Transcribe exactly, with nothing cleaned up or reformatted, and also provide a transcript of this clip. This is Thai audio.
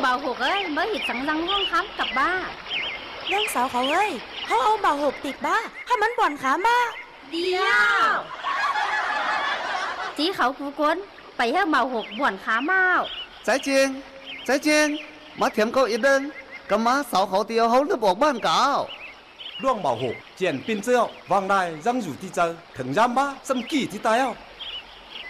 bảo hộp ơi mới hít sẵn răngห้องค้ำกับบ้าเรื่องสาวเขาเอ้ยเขาเอาเบาหกติดบ้าให้มันบ่อนขามาเดียวจีเขากูกวนไปให้เบาหกบ่อนขาเมาใจจริงใจจริงมาเถียมเขาอีกเดินก็มาสาวเขาเดียวเขาจะบอกบ้านเก่าร่วงเบาหกเจียนปิ้นเจ้าวางได้ยังอยู่ที่เจอถึงยามบ้าซ้ำกี่ที่ตายอ่ะ